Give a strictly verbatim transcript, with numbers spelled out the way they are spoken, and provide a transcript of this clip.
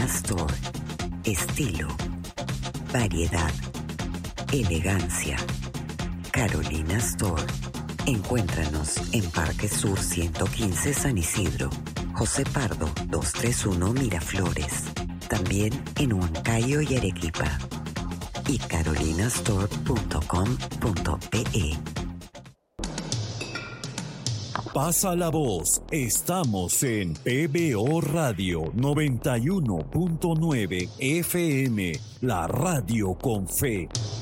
Store. Estilo, variedad, elegancia. Carolina Store. Encuéntranos en Parque Sur ciento quince San Isidro, José Pardo doscientos treinta y uno Miraflores. También en Huancayo y Arequipa. Y carolinastore punto com punto pe. Pasa la voz, estamos en P B O Radio noventa y uno punto nueve F M, la radio con fe.